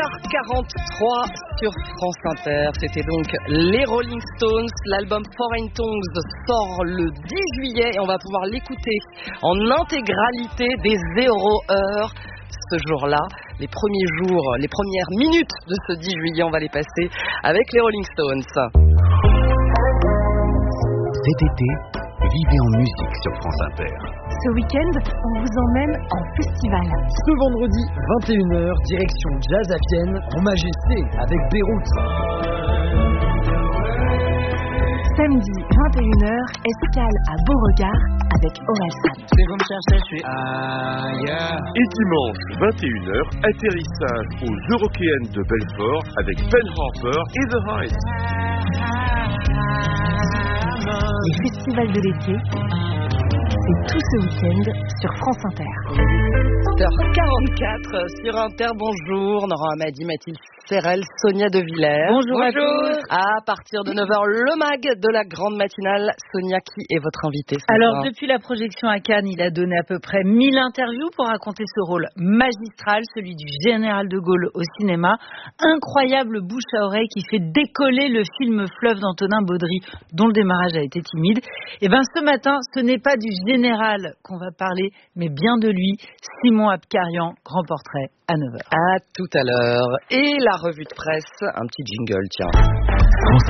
7h43 sur France Inter. C'était donc les Rolling Stones. L'album Foreign Tongues sort le 10 juillet et on va pouvoir l'écouter en intégralité des 0 heures. Ce jour-là, les premiers jours, les premières minutes de ce 10 juillet, on va les passer avec les Rolling Stones. Cet été, vivez en musique sur France Inter. Ce week-end, on vous emmène en festival. Ce vendredi, 21h, direction Jazz à Vienne, en Majesté, avec Beyrouth. Samedi, 21h, escale à Beauregard avec Orelsan. Si vous me cherchez, je suis ailleurs. Et dimanche, 21h, atterrissage aux Eurockéennes de Belfort avec Ben Harper et The Heights. Les festivals de l'été, c'est tout ce week-end sur France Inter. 7h44 sur Inter, bonjour. Nora Hamadi, Mathilde Serrel, Sonia De Villers. Bonjour à tous. À partir de 9h, le mag de la grande matinale. Sonia, qui est votre invitée ce Alors, matin? depuis la projection à Cannes, il a donné à peu près 1000 interviews pour raconter ce rôle magistral, celui du général de Gaulle au cinéma. Incroyable bouche à oreille qui fait décoller le film Fleuve d'Antonin Baudry, dont le démarrage a été timide. Et bien, ce matin, ce n'est pas du général qu'on va parler, mais bien de lui, Simon Abkarian, grand portrait à 9h. À tout à l'heure. Et la revue de presse, un petit jingle, tiens. France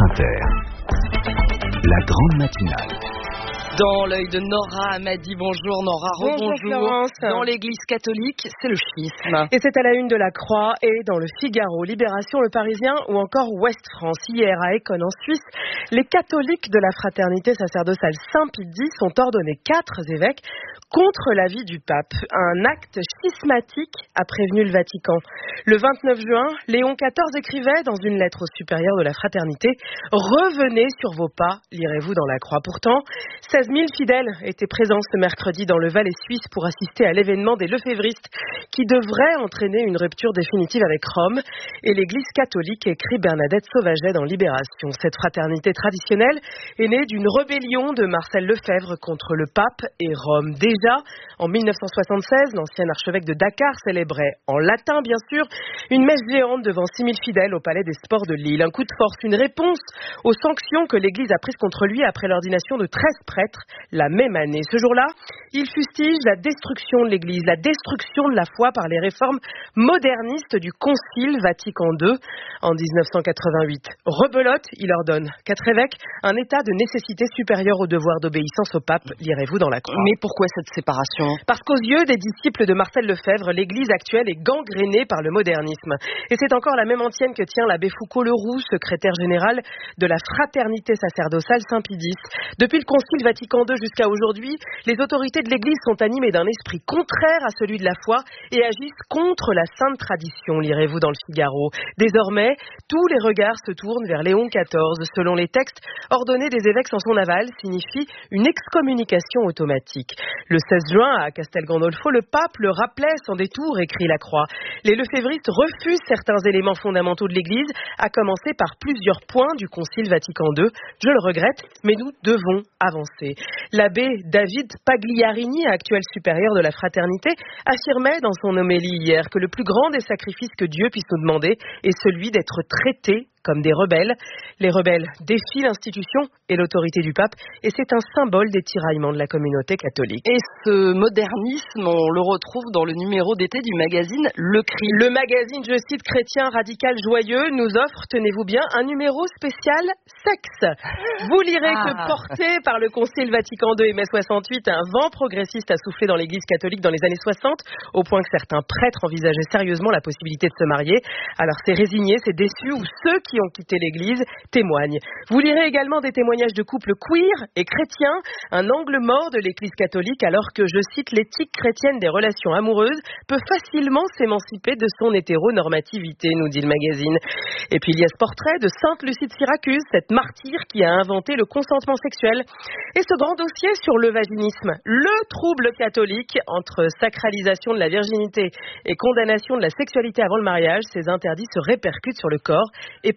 Inter, la grande matinale. Dans l'œil de Nora Hamadi, bonjour Nora, rebonjour. Dans l'église catholique, c'est le schisme. Et c'est à la une de la Croix et dans le Figaro, Libération, le Parisien ou encore Ouest France. Hier à École en Suisse, les catholiques de la fraternité sacerdotale Saint-Pie X ont ordonné 4 évêques contre l'avis du pape. Un acte schismatique, a prévenu le Vatican. Le 29 juin, Léon XIV écrivait dans une lettre au supérieur de la fraternité « Revenez sur vos pas, lirez-vous dans la Croix ». Pourtant, 16 000 fidèles étaient présents ce mercredi dans le Valais suisse pour assister à l'événement des lefévristes qui devrait entraîner une rupture définitive avec Rome. Et l'Église catholique, écrit Bernadette Sauvaget dans Libération. Cette fraternité traditionnelle est née d'une rébellion de Marcel Lefebvre contre le pape et Rome. Déjà, en 1976, l'ancien archevêque de Dakar célébrait, en latin bien sûr, une messe géante devant 6 000 fidèles au Palais des Sports de Lille. Un coup de force, une réponse aux sanctions que l'Église a prises contre lui après l'ordination de 13 prêtres la même année. Ce jour-là, il fustige la destruction de l'Église, la destruction de la foi par les réformes modernistes du Concile Vatican II en 1988. Rebelote, il ordonne 4 évêques, un état de nécessité supérieur au devoir d'obéissance au pape, lirez-vous dans la Croix. Mais pourquoi cette séparation? Parce qu'aux yeux des disciples de Marcel Lefebvre, l'Église actuelle est gangrénée par le modernisme. Et c'est encore la même antienne que tient l'abbé Foucault-Leroux, secrétaire général de la Fraternité sacerdotale Saint-Pie X. Depuis le Concile Vatican II jusqu'à aujourd'hui, les autorités de l'Église sont animées d'un esprit contraire à celui de la foi et agissent contre la sainte tradition, lirez-vous dans le Figaro. Désormais, tous les regards se tournent vers Léon XIV. Selon les textes, ordonner des évêques sans son aval signifie une excommunication automatique. Le 16 juin, à Castel Gandolfo, le pape le rappelait sans détour, écrit la Croix. Les lefévristes refusent certains éléments fondamentaux de l'Église, à commencer par plusieurs points du Concile Vatican II. Je le regrette, mais nous devons avancer. L'abbé David Pagliarini, actuel supérieur de la fraternité, affirmait dans son homélie hier que le plus grand des sacrifices que Dieu puisse nous demander est celui d'être traités comme des rebelles. Les rebelles défient l'institution et l'autorité du pape et c'est un symbole des tiraillements de la communauté catholique. Et ce modernisme, on le retrouve dans le numéro d'été du magazine Le Cri. Le magazine, je cite, chrétien radical joyeux, nous offre, tenez-vous bien, un numéro spécial sexe. Vous lirez que porté par le Concile Vatican II et mai 68, un vent progressiste a soufflé dans l'église catholique dans les années 60, au point que certains prêtres envisageaient sérieusement la possibilité de se marier. Alors c'est résigné, c'est déçu, ou ceux qui ont quitté l'église témoignent. Vous lirez également des témoignages de couples queer et chrétiens, un angle mort de l'église catholique, alors que, je cite, l'éthique chrétienne des relations amoureuses peut facilement s'émanciper de son hétéronormativité, nous dit le magazine. Et puis il y a ce portrait de Sainte Lucie de Syracuse, cette martyre qui a inventé le consentement sexuel. Et ce grand dossier sur le vaginisme, le trouble catholique entre sacralisation de la virginité et condamnation de la sexualité avant le mariage, ces interdits se répercutent sur le corps et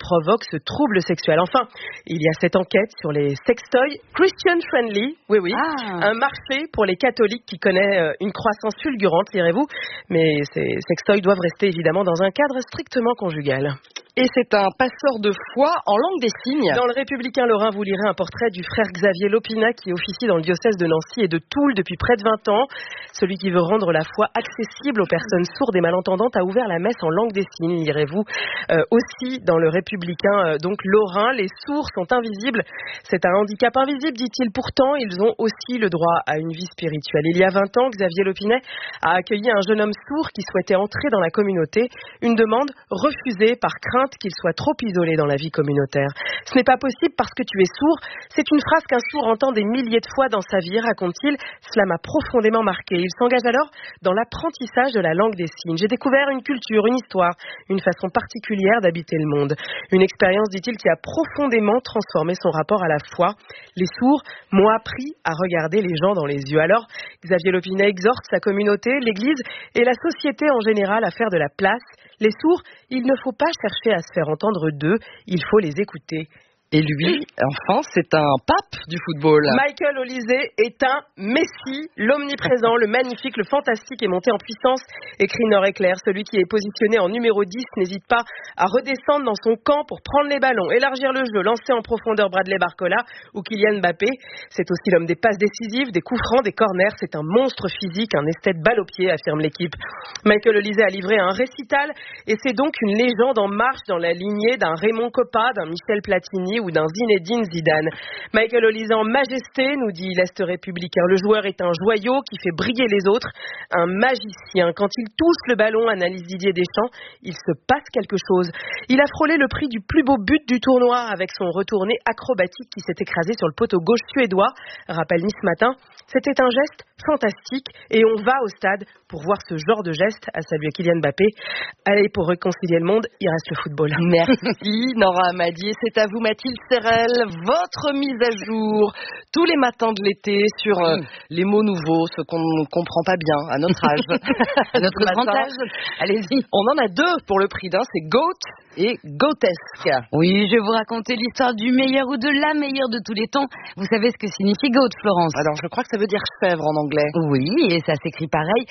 provoque ce trouble sexuel. Enfin, il y a cette enquête sur les sextoys Christian Friendly. Oui. Un marché pour les catholiques qui connaît une croissance fulgurante, direz-vous. Mais ces sextoys doivent rester évidemment dans un cadre strictement conjugal. Et c'est un passeur de foi en langue des signes. Dans le Républicain Lorrain, vous lirez un portrait du frère Xavier Lopina qui officie dans le diocèse de Nancy et de Toul depuis près de 20 ans. Celui qui veut rendre la foi accessible aux personnes sourdes et malentendantes a ouvert la messe en langue des signes, lirez-vous. Aussi dans le Républicain donc Lorrain, les sourds sont invisibles. C'est un handicap invisible, dit-il. Pourtant, ils ont aussi le droit à une vie spirituelle. Il y a 20 ans, Xavier Lopinet a accueilli un jeune homme sourd qui souhaitait entrer dans la communauté. Une demande refusée par crainte qu'il soit trop isolé dans la vie communautaire. Ce n'est pas possible parce que tu es sourd. C'est une phrase qu'un sourd entend des milliers de fois dans sa vie, raconte-t-il. Cela m'a profondément marqué. Il s'engage alors dans l'apprentissage de la langue des signes. J'ai découvert une culture, une histoire, une façon particulière d'habiter le monde. Une expérience, dit-il, qui a profondément transformé son rapport à la foi. Les sourds m'ont appris à regarder les gens dans les yeux. Alors, Xavier Lopinet exhorte sa communauté, l'Église et la société en général à faire de la place. Les sourds, il ne faut pas chercher à se faire entendre d'eux, il faut les écouter. Et lui, enfin, c'est un pape du football. Michael Olise est un messie, l'omniprésent, le magnifique, le fantastique est monté en puissance, écrit Nord-Éclair. Celui qui est positionné en numéro 10 n'hésite pas à redescendre dans son camp pour prendre les ballons, élargir le jeu, lancer en profondeur Bradley Barcola ou Kylian Mbappé. C'est aussi l'homme des passes décisives, des coups francs, des corners. C'est un monstre physique, un esthète balle au pied, affirme l'équipe. Michael Olise a livré un récital et c'est donc une légende en marche dans la lignée d'un Raymond Kopa, d'un Michel Platini ou d'un Zinedine Zidane. Michael Olise en majesté, nous dit l'Est républicain. Le joueur est un joyau qui fait briller les autres, un magicien. Quand il touche le ballon, analyse Didier Deschamps, il se passe quelque chose. Il a frôlé le prix du plus beau but du tournoi avec son retourné acrobatique qui s'est écrasé sur le poteau gauche suédois. Rappelle-ni ce matin, c'était un geste fantastique et on va au stade pour voir ce genre de geste, a salué Kylian Mbappé. Allez, pour réconcilier le monde, il reste le football. Merci Nora Amadier, c'est à vous Mathilde Serrel, votre mise à jour tous les matins de l'été sur les mots nouveaux, ce qu'on ne comprend pas bien à notre âge. À notre grand âge. Allez-y. On en a deux pour le prix d'un, c'est goat et goatesque. Oui, je vais vous raconter l'histoire du meilleur ou de la meilleure de tous les temps. Vous savez ce que signifie goat, Florence? Alors, je crois que ça veut dire chèvre en anglais. Oui, et ça s'écrit pareil,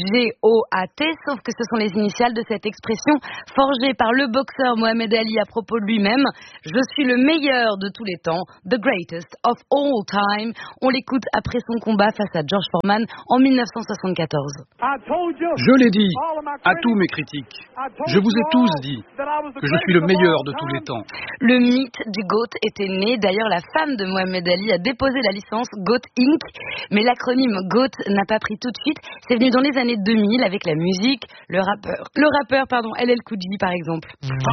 G-O-A-T, sauf que ce sont les initiales de cette expression forgée par le boxeur Mohamed Ali à propos de lui-même. Je suis le meilleur de tous les temps, the greatest of all time. On l'écoute après son combat face à George Foreman en 1974. Je l'ai dit à tous mes critiques. Je vous ai tous dit que je suis le meilleur de tous les temps. Le mythe du GOAT était né. D'ailleurs, la femme de Mohamed Ali a déposé la licence GOAT Inc. Mais l'acronyme GOAT n'a pas pris tout de suite. C'est venu dans les années 2000 avec la musique, le rappeur, LL Cool J par exemple.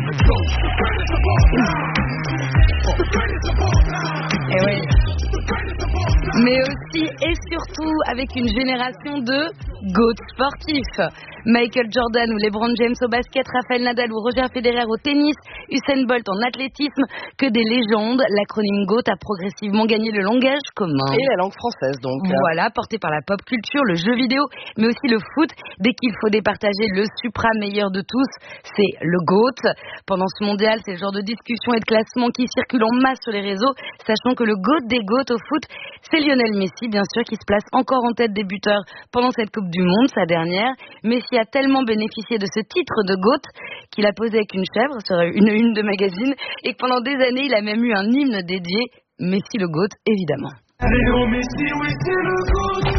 Et oui. Mais aussi et surtout avec une génération de GOAT sportifs. Michael Jordan ou LeBron James au basket, Rafael Nadal ou Roger Federer au tennis, Usain Bolt en athlétisme, que des légendes. L'acronyme GOAT a progressivement gagné le langage commun. Et la langue française donc. Voilà, porté par la pop culture, le jeu vidéo, mais aussi le foot. Dès qu'il faut départager le supra meilleur de tous, c'est le GOAT. Pendant ce mondial, c'est le genre de discussion et de classement qui circule en masse sur les réseaux, sachant que le GOAT des GOAT au foot, c'est Lionel Messi, bien sûr, qui se place encore en tête des buteurs pendant cette Coupe du Monde, sa dernière. Messi a tellement bénéficié de ce titre de GOAT qu'il a posé avec une chèvre sur une de magazine et que pendant des années, il a même eu un hymne dédié, Messi le GOAT, évidemment. Léo Messi, oui, c'est le GOAT.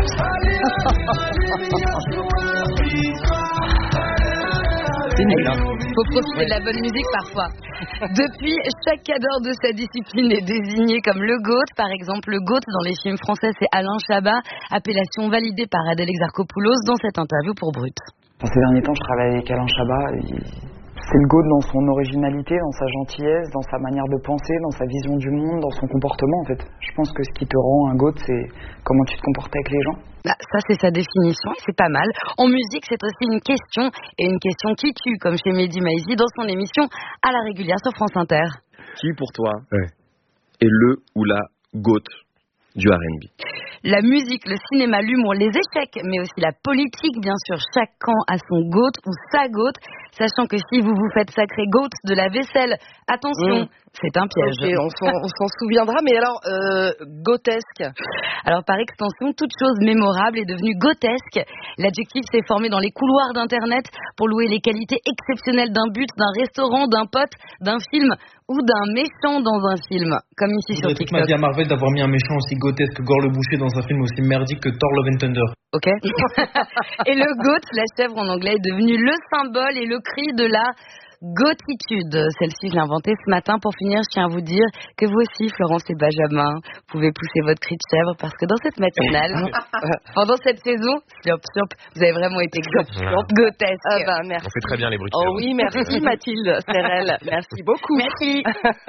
C'est nul, hein. Faut profiter de la bonne musique parfois. Depuis, chaque cadre de sa discipline est désigné comme le GOAT. Par exemple, le GOAT dans les films français, c'est Alain Chabat, appellation validée par Adèle Exarchopoulos dans cette interview pour Brut. Ces derniers temps, je travaille avec Alain Chabat. C'est le GOAT dans son originalité, dans sa gentillesse, dans sa manière de penser, dans sa vision du monde, dans son comportement en fait. Je pense que ce qui te rend un GOAT, c'est comment tu te comportes avec les gens. Bah, ça, c'est sa définition et c'est pas mal. En musique, c'est aussi une question, et une question qui tue, comme chez Mehdi Maizi dans son émission à la régulière sur France Inter. Qui, pour toi, est le ou la GOAT du R&B? La musique, le cinéma, l'humour, les échecs, mais aussi la politique, bien sûr. Chaque camp a son GOAT ou sa GOAT, sachant que si vous vous faites sacrer GOAT de la vaisselle, attention, c'est un piège. Okay, on s'en souviendra, mais alors, GOATesque. Alors, par extension, toute chose mémorable est devenue GOATesque. L'adjectif s'est formé dans les couloirs d'Internet pour louer les qualités exceptionnelles d'un but, d'un restaurant, d'un pote, d'un film ou d'un méchant dans un film, comme ici sur TikTok. Je voudrais toute ma vie à Marvel d'avoir mis un méchant aussi grotesque que Gore le Boucher dans un film aussi merdique que Thor Love and Thunder. Ok. Et le GOAT, la chèvre en anglais, est devenu le symbole et le cri de la Gotitude. Celle-ci, je l'ai inventée ce matin. Pour finir, je tiens à vous dire que vous aussi, Florence et Benjamin, pouvez pousser votre cri de chèvre parce que dans cette matinale, pendant cette saison, vous avez vraiment été grotesque. Ah bah, merci. On fait très bien les bruits de chèvre. Oh oui, merci Mathilde Serrel. Merci beaucoup. Merci.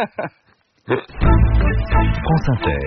France Inter.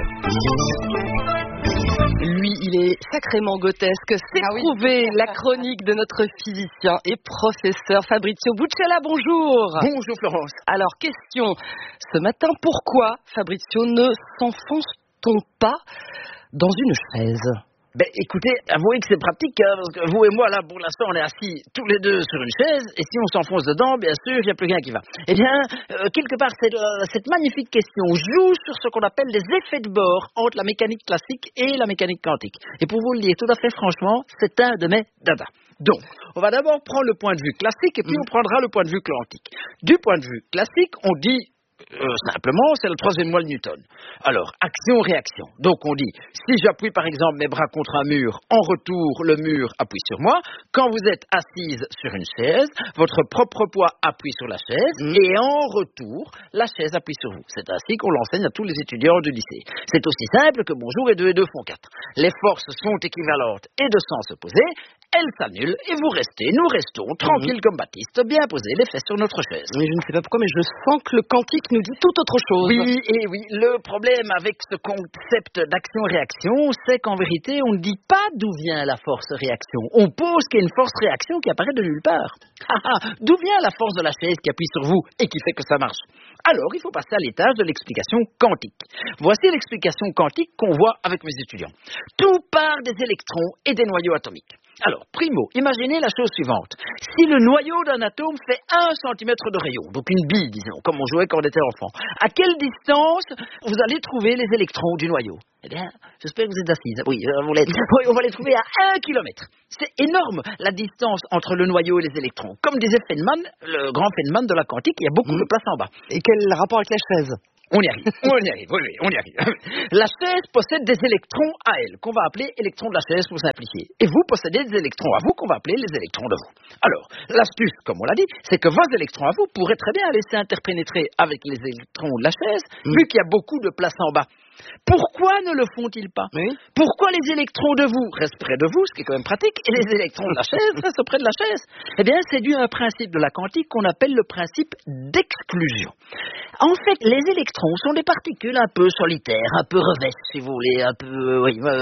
Lui, il est sacrément grotesque. C'est prouvé. La chronique de notre physicien et professeur Fabrizio Buccella. Bonjour. Bonjour Florence. Alors, question ce matin, pourquoi, Fabrizio, ne s'enfonce-t-on pas dans une chaise ? Ben écoutez, avouez que c'est pratique, hein, parce que vous et moi, là, pour l'instant, on est assis tous les deux sur une chaise, et si on s'enfonce dedans, bien sûr, il n'y a plus rien qui va. Eh bien, quelque part, cette magnifique question joue sur ce qu'on appelle les effets de bord entre la mécanique classique et la mécanique quantique. Et pour vous le dire tout à fait franchement, c'est un de mes dadas. Donc, on va d'abord prendre le point de vue classique, et puis on prendra le point de vue quantique. Du point de vue classique, on dit... simplement, c'est la troisième loi de Newton. Alors, action-réaction. Donc, on dit, si j'appuie par exemple mes bras contre un mur, en retour, le mur appuie sur moi. Quand vous êtes assise sur une chaise, votre propre poids appuie sur la chaise, et en retour, la chaise appuie sur vous. C'est ainsi qu'on l'enseigne à tous les étudiants du lycée. C'est aussi simple que bonjour et 2 et 2 font 4. Les forces sont équivalentes et de sens opposés. Elles s'annulent et vous restez, nous restons, tranquilles comme Baptiste, bien posés, les fesses sur notre chaise. Mais je ne sais pas pourquoi, mais je sens que le quantique nous dit tout autre chose. Oui, et oui. Le problème avec ce concept d'action-réaction, c'est qu'en vérité, on ne dit pas d'où vient la force-réaction. On pose qu'il y a une force-réaction qui apparaît de nulle part. D'où vient la force de la chaise qui appuie sur vous et qui fait que ça marche ? Alors, il faut passer à l'étage de l'explication quantique. Voici l'explication quantique qu'on voit avec mes étudiants. Tout part des électrons et des noyaux atomiques. Alors, primo, imaginez la chose suivante. Si le noyau d'un atome fait 1 cm de rayon, donc une bille, disons, comme on jouait quand on était enfant, à quelle distance vous allez trouver les électrons du noyau ? Eh bien, j'espère que vous êtes assises. Oui, on va les trouver à 1 km. C'est énorme, la distance entre le noyau et les électrons. Comme disait Feynman, le grand Feynman de la quantique, il y a beaucoup de place en bas. Et quel rapport avec la chaise ? On y arrive, on y arrive. La chaise possède des électrons à elle, qu'on va appeler électrons de la chaise pour simplifier. Et vous possédez des électrons à vous, qu'on va appeler les électrons de vous. Alors, l'astuce, comme on l'a dit, c'est que vos électrons à vous pourraient très bien laisser interpénétrer avec les électrons de la chaise, vu qu'il y a beaucoup de place en bas. Pourquoi ne le font-ils pas ? Pourquoi les électrons de vous restent près de vous, ce qui est quand même pratique, et les électrons de la chaise restent près de la chaise ? Eh bien, c'est dû à un principe de la quantique qu'on appelle le principe d'exclusion. En fait, les électrons sont des particules un peu solitaires, un peu revêches, si vous voulez, un peu...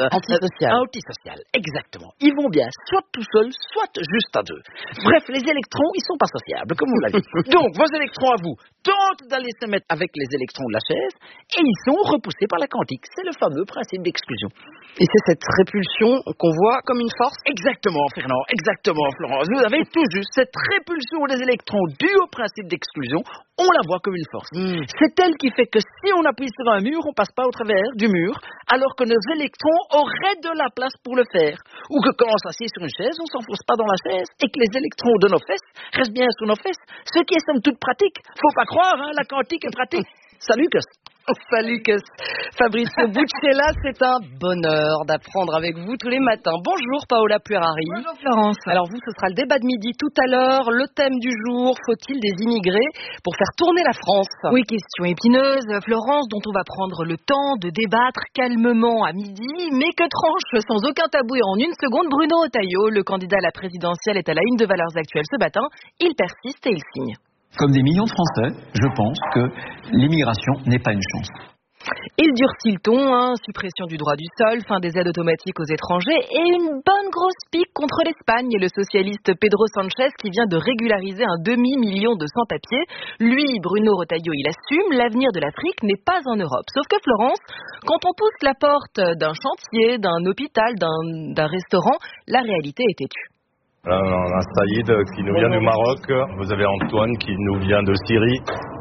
antisociales, exactement. Ils vont bien soit tout seuls, soit juste à deux. Bref, les électrons, ils sont pas sociables, comme vous l'avez dit. Donc, vos électrons à vous tentent d'aller se mettre avec les électrons de la chaise, et ils sont repoussés par la quantique. C'est le fameux principe d'exclusion. Et c'est cette répulsion qu'on voit comme une force ? Exactement, Fernand, exactement, Florence. Vous avez tout juste. Cette répulsion des électrons due au principe d'exclusion, on la voit comme une force. C'est elle qui fait que si on appuie sur un mur, on passe pas au travers du mur, alors que nos électrons auraient de la place pour le faire. Ou que quand on s'assied sur une chaise, on s'enfonce pas dans la chaise, et que les électrons de nos fesses restent bien sur nos fesses. Ce qui est somme toute pratique. Faut pas croire, hein, la quantique est pratique. Salut, Cus. Salut, Fabrizio Buccella, c'est un bonheur d'apprendre avec vous tous les matins. Bonjour Paola Puerari. Bonjour Florence. Alors vous, ce sera le débat de midi tout à l'heure. Le thème du jour, faut-il des immigrés pour faire tourner la France ? Oui, question épineuse, Florence, dont on va prendre le temps de débattre calmement à midi, mais que tranche sans aucun tabou et en une seconde Bruno Retailleau, le candidat à la présidentielle, est à la une de Valeurs Actuelles ce matin. Il persiste et il signe. Comme des millions de Français, je pense que l'immigration n'est pas une chance. Il durcit le ton, suppression du droit du sol, fin des aides automatiques aux étrangers et une bonne grosse pique contre l'Espagne et le socialiste Pedro Sanchez qui vient de régulariser un demi-million de sans-papiers. Lui, Bruno Retailleau, il assume, l'avenir de l'Afrique n'est pas en Europe. Sauf que Florence, quand on pousse la porte d'un chantier, d'un hôpital, d'un restaurant, la réalité est têtue. Là, on a Saïd qui nous vient du Maroc, vous avez Antoine qui nous vient de Syrie.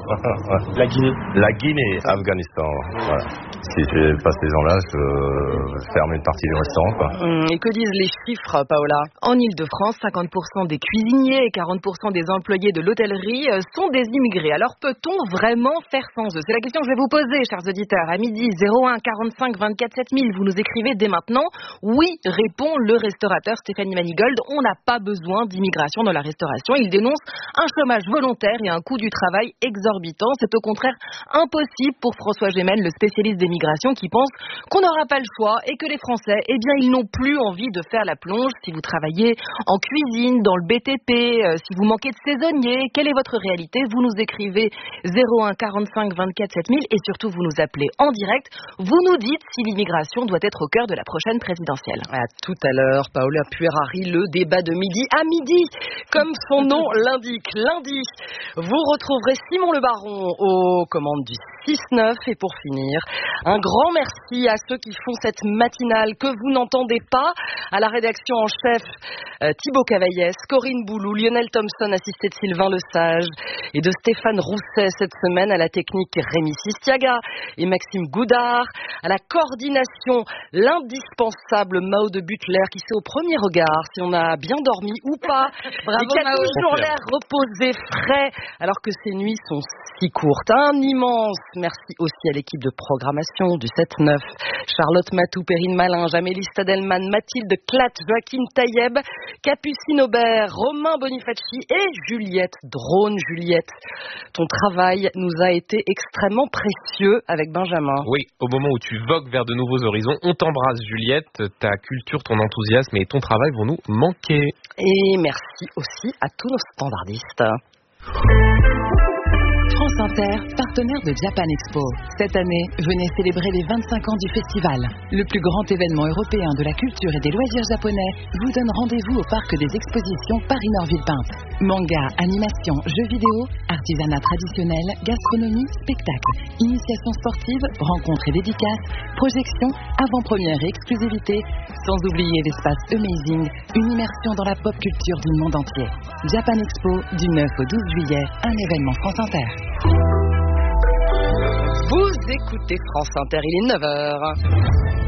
La Guinée, Afghanistan. Voilà. Si j'ai pas ces gens-là, je ferme une partie du restaurant, quoi. Et que disent les chiffres, Paola? En Ile-de-France, 50% des cuisiniers et 40% des employés de l'hôtellerie sont des immigrés. Alors peut-on vraiment faire sans eux? C'est la question que je vais vous poser, chers auditeurs. À midi, 01 45 24 7000, vous nous écrivez dès maintenant. Oui, répond le restaurateur Stéphanie Manigold. On n'a pas besoin d'immigration dans la restauration. Il dénonce un chômage volontaire et un coût du travail exorbitant. C'est au contraire impossible pour François Gémen, le spécialiste des migrations, qui pense qu'on n'aura pas le choix et que les Français, ils n'ont plus envie de faire la plonge. Si vous travaillez en cuisine, dans le BTP, si vous manquez de saisonniers, quelle est votre réalité? Vous nous écrivez 01 45 24 7000 et surtout vous nous appelez en direct. Vous nous dites si l'immigration doit être au cœur de la prochaine présidentielle. À tout à l'heure, Paola Puerari, le débat de midi à midi, comme son nom l'indique. Lundi, vous retrouverez Simon Le Baron aux commandes du 6-9 et pour finir, un grand merci à ceux qui font cette matinale que vous n'entendez pas, à la rédaction en chef Thibaut Cavaillès, Corinne Boulou, Lionel Thompson assisté de Sylvain Lesage et de Stéphane Rousset cette semaine, à la technique Rémi Sistiaga et Maxime Goudard, à la coordination l'indispensable Mao de Butler qui sait au premier regard si on a bien dormi ou pas. Bravo, et qui a toujours l'air reposé, frais alors que ces nuits sont si courtes. Un immense merci aussi à l'équipe de programmation du 7-9. Charlotte Matou, Perrine Malin, Amélie Stadelman, Mathilde Klatt, Joaquin Taïeb, Capucine Aubert, Romain Bonifaci et Juliette Drone. Juliette, ton travail nous a été extrêmement précieux avec Benjamin. Oui, au moment où tu vogues vers de nouveaux horizons, on t'embrasse Juliette, ta culture, ton enthousiasme et ton travail vont nous manquer. Et merci aussi à tous nos standardistes. France Inter, partenaire de Japan Expo. Cette année, venez célébrer les 25 ans du festival. Le plus grand événement européen de la culture et des loisirs japonais vous donne rendez-vous au parc des expositions Paris-Nord-Villepinte. Manga, animation, jeux vidéo, artisanat traditionnel, gastronomie, spectacle, initiation sportive, rencontres et dédicaces, projections, avant-première et exclusivité, sans oublier l'espace Amazing, une immersion dans la pop culture du monde entier. Japan Expo, du 9 au 12 juillet, un événement France Inter. Vous écoutez France Inter, il est 9h.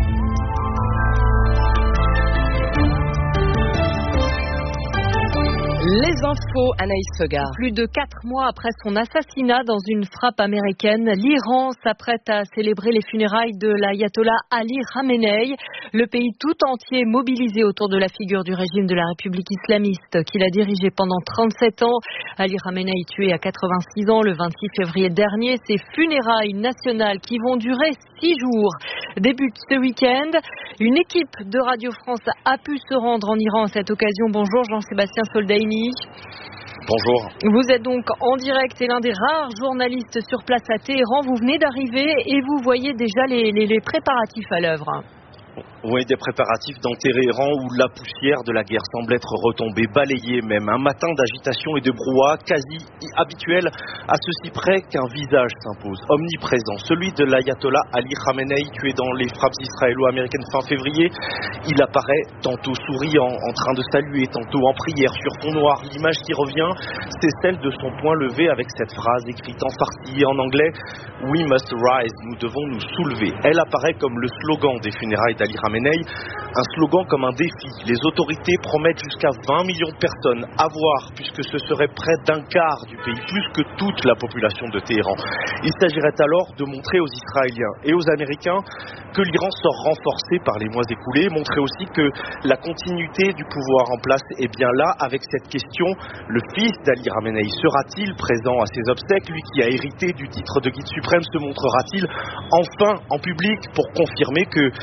Les infos, Anaïs Segar. Plus de 4 mois après son assassinat dans une frappe américaine, l'Iran s'apprête à célébrer les funérailles de l'ayatollah Ali Khamenei. Le pays tout entier mobilisé autour de la figure du régime de la République islamiste qu'il a dirigé pendant 37 ans. Ali Khamenei tué à 86 ans le 26 février dernier. Ces funérailles nationales qui vont durer 6 jours débutent ce week-end. Une équipe de Radio France a pu se rendre en Iran à cette occasion. Bonjour Jean-Sébastien Soldaini. Bonjour. Vous êtes donc en direct et l'un des rares journalistes sur place à Téhéran. Vous venez d'arriver et vous voyez déjà les préparatifs à l'œuvre. Oui, des préparatifs dans Téhéran où la poussière de la guerre semble être retombée, balayée même. Un matin d'agitation et de brouhaha quasi habituel, à ceci près qu'un visage s'impose, omniprésent. Celui de l'ayatollah Ali Khamenei, tué dans les frappes israélo-américaines fin février. Il apparaît tantôt souriant, en train de saluer, tantôt en prière sur fond noir. L'image qui revient, c'est celle de son poing levé avec cette phrase écrite en farsi et en anglais « We must rise », nous devons nous soulever. Elle apparaît comme le slogan des funérailles d'Ali Khamenei. Un slogan comme un défi. Les autorités promettent jusqu'à 20 millions de personnes à voir, puisque ce serait près d'un quart du pays, plus que toute la population de Téhéran. Il s'agirait alors de montrer aux Israéliens et aux Américains que l'Iran sort renforcé par les mois écoulés, montrer aussi que la continuité du pouvoir en place est bien là. Avec cette question, le fils d'Ali Khamenei sera-t-il présent à ses obsèques? Lui qui a hérité du titre de guide suprême, se montrera-t-il enfin en public pour confirmer que la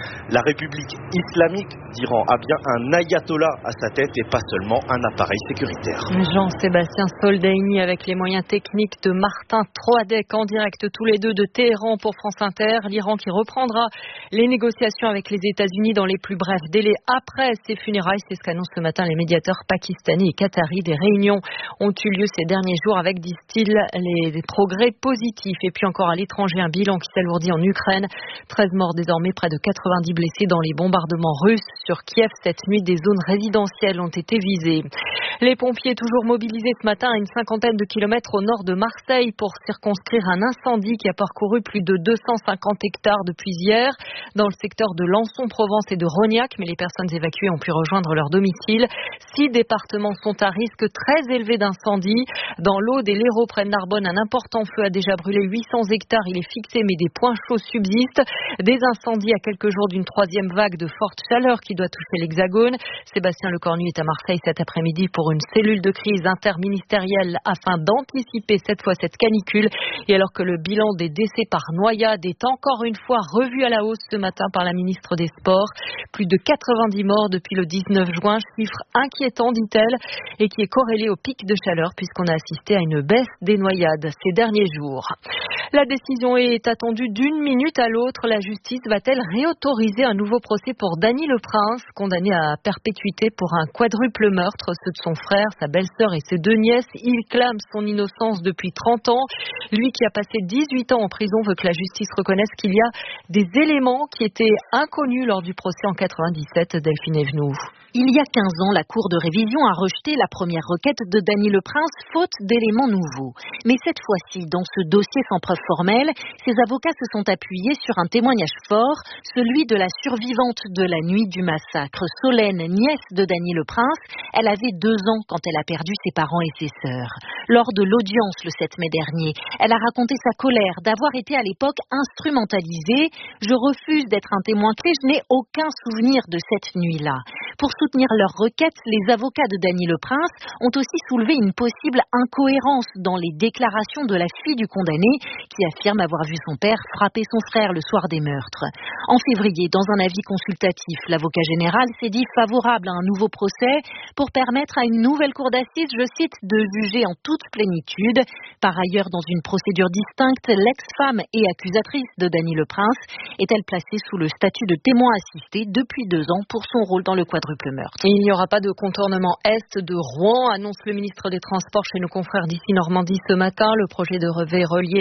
République islamique d'Iran a bien un ayatollah à sa tête et pas seulement un appareil sécuritaire. Jean-Sébastien Soldaini avec les moyens techniques de Martin Troadec en direct tous les deux de Téhéran pour France Inter. L'Iran qui reprendra les négociations avec les États-Unis dans les plus brefs délais après ces funérailles. C'est ce qu'annoncent ce matin les médiateurs pakistanais et qataris. Des réunions ont eu lieu ces derniers jours avec, disent-ils, des progrès positifs. Et puis encore à l'étranger, un bilan qui s'alourdit en Ukraine. 13 morts désormais, près de 90 blessés dans les bombardements russes sur Kiev. Cette nuit, des zones résidentielles ont été visées. Les pompiers toujours mobilisés ce matin à une 50aine de kilomètres au nord de Marseille pour circonscrire un incendie qui a parcouru plus de 250 hectares depuis hier dans le secteur de Lançon-Provence et de Rognac, mais les personnes évacuées ont pu rejoindre leur domicile. 6 départements sont à risque très élevé d'incendie. Dans l'Aude et l'Hérault près de Narbonne, un important feu a déjà brûlé 800 hectares. Il est fixé, mais des points chauds subsistent. Des incendies à quelques jours d'une 3e vague de forte chaleur qui doit toucher l'Hexagone. Sébastien Lecornu est à Marseille cet après-midi pour une cellule de crise interministérielle afin d'anticiper cette fois cette canicule. Et alors que le bilan des décès par noyade est encore une fois revu à la hausse ce matin par la ministre des Sports. Plus de 90 morts depuis le 19 juin, chiffre inquiétant, dit-elle, et qui est corrélé au pic de chaleur puisqu'on a assisté à une baisse des noyades ces derniers jours. La décision est attendue d'une minute à l'autre. La justice va-t-elle réautoriser un nouveau procès pour Dany Le Prince, condamné à perpétuité pour un quadruple meurtre, ceux de son frère, sa belle-sœur et ses 2 nièces. Il clame son innocence depuis 30 ans. Lui qui a passé 18 ans en prison veut que la justice reconnaisse qu'il y a des éléments qui étaient inconnus lors du procès en 97. Delphine Evenou. Il y a 15 ans, la Cour de révision a rejeté la première requête de Dany Le Prince, faute d'éléments nouveaux. Mais cette fois-ci, dans ce dossier sans preuve formelle, ses avocats se sont appuyés sur un témoignage fort, celui de la survivante de la nuit du massacre, Solène, nièce de Dany Le Prince. Elle avait 2 ans quand elle a perdu ses parents et ses sœurs. Lors de l'audience le 7 mai dernier, elle a raconté sa colère d'avoir été à l'époque instrumentalisée. « Je refuse d'être un témoin clé, je n'ai aucun souvenir de cette nuit-là ». Pour soutenir leur requête, les avocats de Dany Le Prince ont aussi soulevé une possible incohérence dans les déclarations de la fille du condamné qui affirme avoir vu son père frapper son frère le soir des meurtres. En février, dans un avis consultatif, l'avocat général s'est dit favorable à un nouveau procès pour permettre à une nouvelle cour d'assises, je cite, de juger en toute plénitude. Par ailleurs, dans une procédure distincte, l'ex-femme et accusatrice de Dany Le Prince est-elle placée sous le statut de témoin assisté depuis 2 ans pour son rôle dans le quadruple meurtre. Il n'y aura pas de contournement est de Rouen, annonce le ministre des Transports chez nos confrères d'ici Normandie ce matin. Le projet de relier